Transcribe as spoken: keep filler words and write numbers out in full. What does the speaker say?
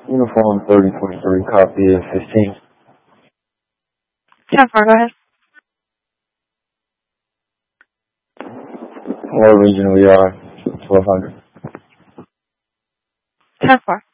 Uniform thirty twenty-three, copy of fifteen. ten four, go ahead. What region we are? twelve hundred. ten four.